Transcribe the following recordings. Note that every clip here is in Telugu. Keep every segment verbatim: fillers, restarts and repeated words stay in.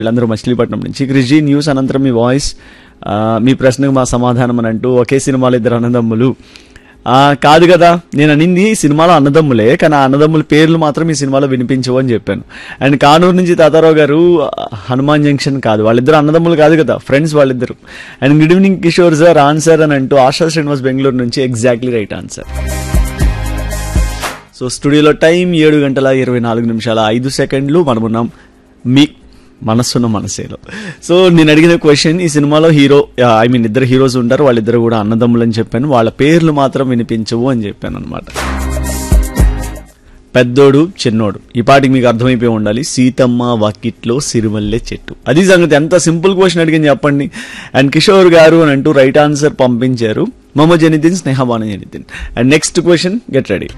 వీళ్ళందరూ మచిలీపట్నం నుంచి. క్రిషి న్యూస్ అనంతరం మీ వాయిస్, మీ ప్రశ్నకు మా సమాధానం అని అంటూ ఒకే సినిమాలో ఇద్దరు అన్నదమ్ములు. కాదు కదా, నేను అనింది సినిమాలో అన్నదమ్ములే, కానీ ఆ అన్నదమ్ముల పేర్లు మాత్రం ఈ సినిమాలో వినిపించవు అని చెప్పాను. అండ్ కానూరు నుంచి తాతారావు గారు హనుమాన్ జంక్షన్ కాదు, వాళ్ళిద్దరు అన్నదమ్ములు కాదు కదా, ఫ్రెండ్స్ వాళ్ళిద్దరు. And good evening Kishore sir, answer అని అంటూ ఆశా శ్రీనివాస్ బెంగళూరు నుంచి ఎగ్జాక్ట్లీ రైట్ ఆన్సర్. సో స్టూడియోలో టైం ఏడు గంటల ఇరవై నాలుగు నిమిషాల ఐదు సెకండ్లు. మనమున్నాం మీ మనస్సున్న మనసేలో. సో నేను అడిగిన క్వశ్చన్, ఈ సినిమాలో హీరో ఐ మీన్ ఇద్దరు హీరోస్ ఉంటారు, వాళ్ళిద్దరు కూడా అన్నదమ్ములు అని చెప్పాను, వాళ్ళ పేర్లు మాత్రం వినిపించవు అని చెప్పాను అనమాట. పెద్దోడు చిన్నోడు, ఈ పాటికి మీకు అర్థమైపోయి ఉండాలి. సీతమ్మ వాకిట్లో సిరిమల్లె చెట్టు, అది సంగతి. ఎంత సింపుల్ క్వశ్చన్ అడిగింది చెప్పండి. అండ్ కిషోర్ గారు అని అంటూ రైట్ ఆన్సర్ పంపించారు. Mohammed జనిదిన్, Sneha Banu జనిదిన్. And next question, get ready.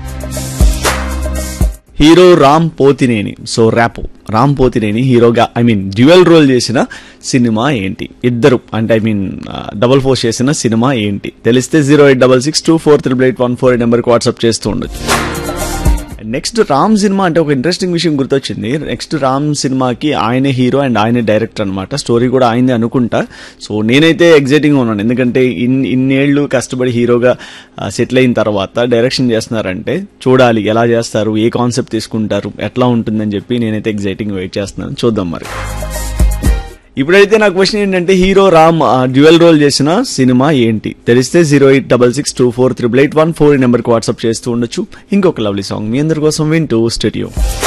Hero Ram Pothineni, so rapport Ram Pothineni హీరోగా ఐ మీన్ డ్యూయల్ రోల్ చేసిన సినిమా ఏంటి? ఇద్దరు అంటే ఐ మీన్ డబల్ ఫోర్ చేసిన సినిమా ఏంటి? తెలిస్తే zero eight double six two four triple eight one four నెంబర్కి వాట్సాప్ చేస్తూ ఉండొచ్చు. నెక్స్ట్ రామ్ సినిమా అంటే ఒక ఇంట్రెస్టింగ్ విషయం గుర్తొచ్చింది. నెక్స్ట్ రామ్ సినిమాకి ఆయనే హీరో అండ్ ఆయనే డైరెక్టర్ అనమాట. స్టోరీ కూడా ఆయనే అనుకుంటా. సో నేనైతే ఎగ్జైటింగ్గా ఉన్నాను, ఎందుకంటే ఇన్ ఇన్నేళ్లు కష్టపడి హీరోగా సెటిల్ అయిన తర్వాత డైరెక్షన్ చేస్తున్నారంటే చూడాలి ఎలా చేస్తారు, ఏ కాన్సెప్ట్ తీసుకుంటారు, ఎట్లా ఉంటుందని చెప్పి నేనైతే ఎగ్జైటింగ్ వెయిట్ చేస్తున్నాను. చూద్దాం మరి. ఇప్పుడైతే నా క్వశ్చన్ ఏంటంటే, హీరో రామ్ డ్యూయల్ రోల్ చేసిన సినిమా ఏంటి? తెలిస్తే zero eight double six two four triple eight one four నెంబర్కి వాట్సాప్ చేస్తూ ఉండొచ్చు. ఇంకొక లవ్లీ సాంగ్ మీ అందరి కోసం వింటూ స్టూడియో.